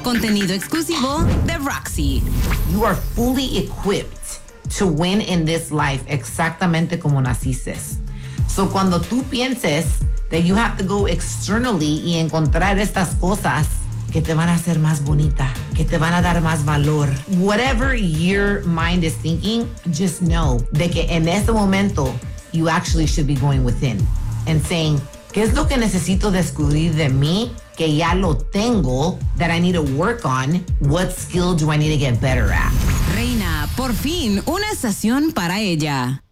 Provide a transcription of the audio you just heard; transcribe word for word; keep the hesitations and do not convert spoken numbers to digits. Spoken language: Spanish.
contenido exclusivo de Roxy. You are fully equipped to win in this life exactamente como naciste. So cuando tú pienses that you have to go externally y encontrar estas cosas que te van a hacer más bonita, que te van a dar más valor. Whatever your mind is thinking, just know de que en este momento you actually should be going within and saying, ¿qué es lo que necesito descubrir de mí que ya lo tengo that I need to work on? What skill do I need to get better at? Reina, por fin, una estación para ella.